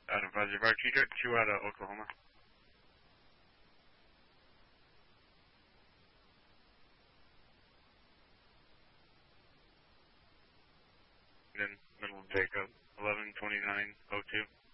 Advisor Bar, can you direct 2 out of Oklahoma? Then middle of Jacob, 112902.